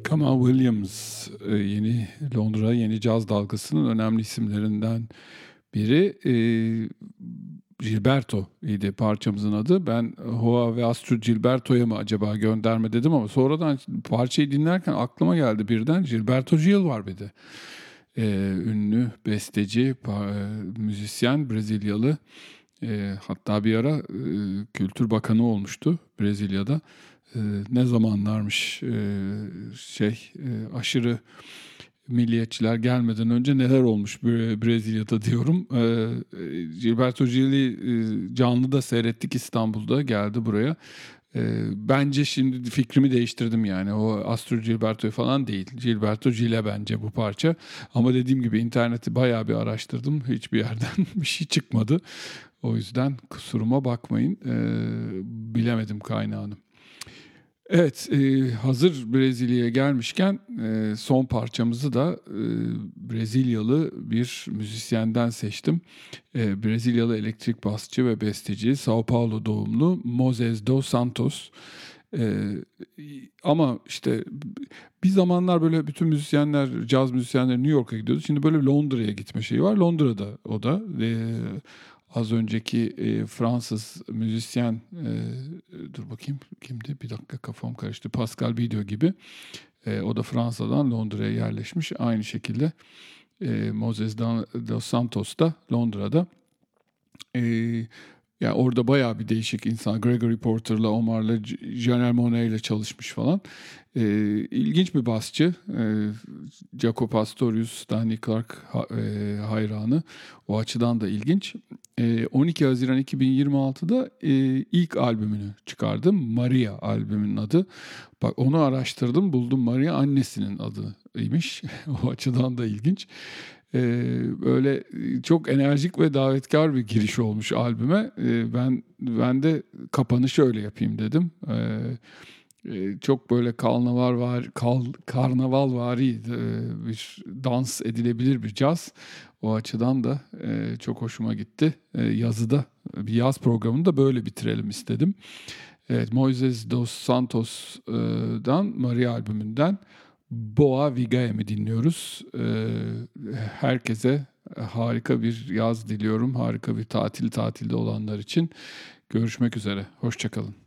Kamal Williams, yeni Londra yeni caz dalgasının önemli isimlerinden biri. Gilberto idi parçamızın adı. Ben Joao ve Astrid Gilberto'ya mı acaba gönderme dedim ama sonradan parçayı dinlerken aklıma geldi birden Gilberto Gil var bir de. Ünlü besteci, müzisyen, Brezilyalı. Hatta bir ara Kültür Bakanı olmuştu Brezilya'da. Ne zamanlarmış aşırı milliyetçiler gelmeden önce neler olmuş Brezilya'da diyorum. Gilberto Gil'i canlı da seyrettik, İstanbul'da geldi buraya. Bence şimdi fikrimi değiştirdim yani. O Astrid Gilberto falan değil. Gilberto Gil'e bence bu parça. Ama dediğim gibi interneti bayağı bir araştırdım. Hiçbir yerden bir şey çıkmadı. O yüzden kusuruma bakmayın. Bilemedim kaynağını. Evet, hazır Brezilya'ya gelmişken son parçamızı da Brezilyalı bir müzisyenden seçtim. Brezilyalı elektrik basçı ve besteci, Sao Paulo doğumlu Moses dos Santos. E, Ama işte bir zamanlar böyle bütün müzisyenler, caz müzisyenleri New York'a gidiyordu. Şimdi böyle Londra'ya gitme şeyi var. Londra'da o da. Az önceki Fransız müzisyen, dur bakayım kimdi? Bir dakika kafam karıştı. Pascal Bidio gibi. O da Fransa'dan Londra'ya yerleşmiş. Aynı şekilde Moses dos Santos da Londra'da. Yani orada bayağı bir değişik insan. Gregory Porter'la, Omar'la, Janelle Monáe'yle çalışmış falan. İlginç bir basçı. Jaco Pastorius, Stanley Clarke hayranı. O açıdan da ilginç. 12 Haziran 2026'da ilk albümünü çıkardım. Maria albümünün adı. Bak onu araştırdım, buldum. Maria annesinin adıymış. O açıdan da ilginç. Böyle çok enerjik ve davetkar bir giriş olmuş albüme. Ben de kapanışı öyle yapayım dedim. Çok böyle karnavalvari bir dans edilebilir bir caz. O açıdan da çok hoşuma gitti. Yazıda bir yaz programını da böyle bitirelim istedim. Evet, Moises dos Santos'dan Maria albümünden Boa Vigae'mi dinliyoruz. Herkese harika bir yaz diliyorum. Harika bir tatilde olanlar için. Görüşmek üzere. Hoşça kalın.